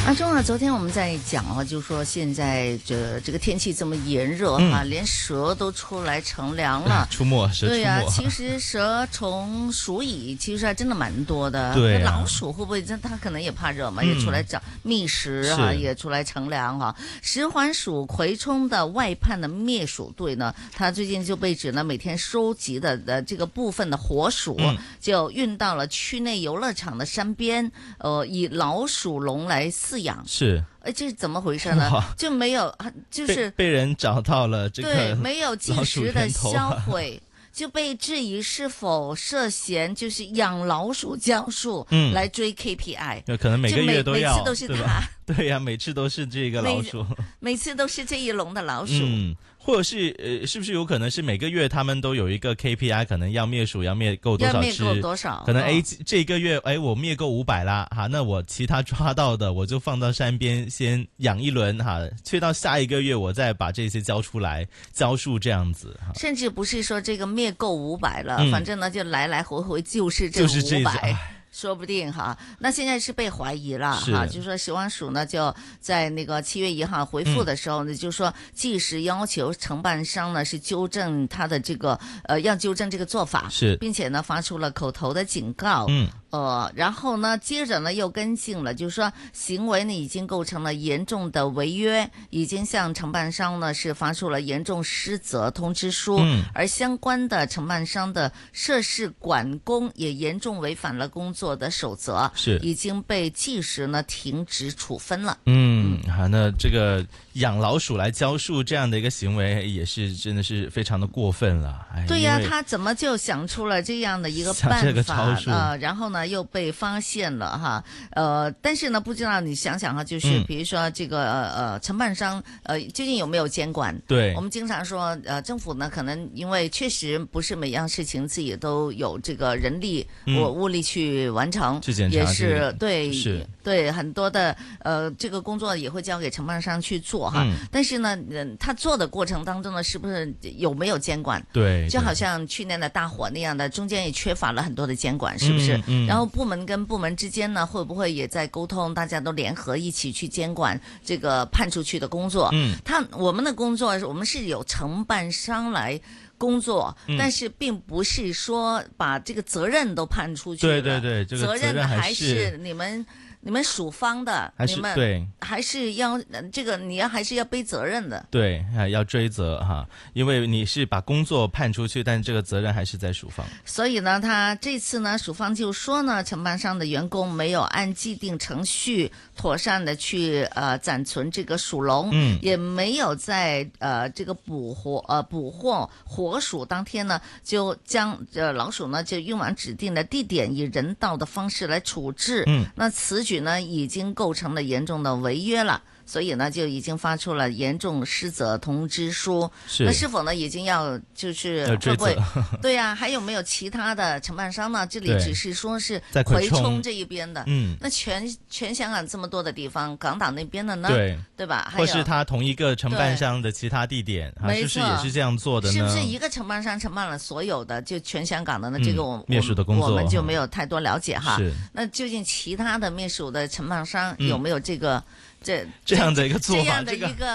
阿忠啊，昨天我们在讲啊，就说现在这个天气这么炎热啊，连蛇都出来乘凉了， 出没蛇出没。 对呀、其实蛇虫鼠蚁其实还真的蛮多的。 对、 老鼠会不会它可能也怕热嘛，也出来找觅食啊，也出来乘凉哈。石环属葵冲的外判的灭鼠队呢，它最近就被指呢每天收集的这个部分的活鼠，就运到了区内游乐场的山边，以老鼠笼来饲养。 是。 这是怎么回事呢？就没有，就是被人找到了这个对，没有及时的销毁，就被质疑是否涉嫌就是养老鼠僵树来追 KPI， 可能每个月都要， 每次都是他， 对呀，每次都是这个老鼠， 每次都是这一笼的老鼠。 或者是是不是有可能是每个月他们都有一个 KPI， 可能要灭鼠要灭够多少只， 要灭够多少？ 可能这个月我灭够500啦，哈，那我其他抓到的我就放到山边先养一轮哈，去到下一个月我再把这些交出来交数这样子哈。 甚至不是说这个灭够500了，反正呢就来来回回就是这500。说不定哈，那现在是被怀疑了哈，就说食环署呢就在那个7月1号回复的时候呢，就说即时要求承办商呢是纠正他的这个要纠正这个做法，并且呢发出了口头的警告，然后呢接着呢又跟进了，就是说行为呢已经构成了严重的违约，已经向承办商呢是发出了严重失责通知书，而相关的承办商的涉事管工也严重违反了工作的守则，已经被即时呢停职处分了。 那这个养老鼠来浇树这样的一个行为也是真的是非常的过分了。 对呀，他怎么就想出了这样的一个办法然后呢又被发现了哈。但是呢不知道你想想哈，就是比如说这个承办商究竟有没有监管？ 对， 我们经常说政府呢可能因为确实不是每样事情自己都有这个人力物力去完成，也是对很多的这个工作也会交给承办商去做哈。但是呢他做的过程当中呢是不是有没有监管？ 对， 就好像去年的大火那样的，中间也缺乏了很多的监管，是不是？然后部门跟部门之间呢会不会也在沟通，大家都联合一起去监管这个判出去的工作？我们的工作我们是有承办商来工作，但是并不是说把这个责任都判出去了。 对，这个责任还是你们属方的，你们还是要这个你还是要背责任的。 对，要追责哈，因为你是把工作判出去，但这个责任还是在属方。 所以呢，他这次呢，属方就说呢，承办商的员工没有按既定程序妥善的去暂存这个鼠笼，也没有在这个捕获活鼠当天呢，就将老鼠呢就运往指定的地点，以人道的方式来处置。那此举呢已经构成了严重的违约了。所以呢，就已经发出了严重失责通知书。那是否呢，已经要就是会不会？对呀，还有没有其他的承办商呢？这里只是说是葵冲这一边的。那全香港这么多的地方，港岛那边的呢？对吧？ 或是他同一个承办商的其他地点，是不是也是这样做的呢？ 是不是一个承办商承办了所有的就全香港的呢？这个灭鼠的工作， 我们就没有太多了解哈。那究竟其他的灭鼠的承办商有没有这个？这样的一个做法， 这样的一个